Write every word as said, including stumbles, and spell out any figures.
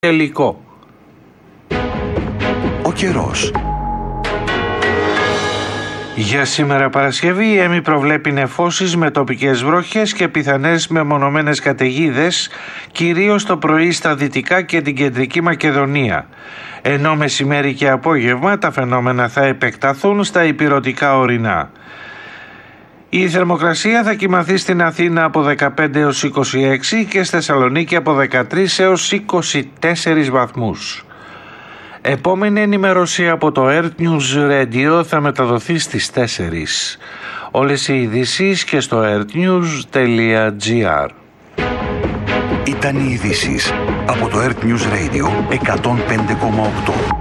υλικό. Ο καιρός. Για σήμερα Παρασκευή η ΕΜΗ προβλέπει νεφώσεις με τοπικές βροχές και πιθανές μεμονωμένες καταιγίδες, κυρίως το πρωί στα δυτικά και την κεντρική Μακεδονία. Ενώ μεσημέρι και απόγευμα τα φαινόμενα θα επεκταθούν στα ηπειρωτικά ορεινά. Η θερμοκρασία θα κυμανθεί στην Αθήνα από δεκαπέντε έως είκοσι έξι και στη Θεσσαλονίκη από δεκατρείς έως είκοσι τέσσερις βαθμούς. Επόμενη ενημέρωση από το Earth News Radio θα μεταδοθεί στις τέσσερις. Όλες οι ειδήσεις και στο earthnews τελεία gr. Ήταν οι ειδήσεις από το Earth News Radio εκατόν πέντε κόμμα οκτώ.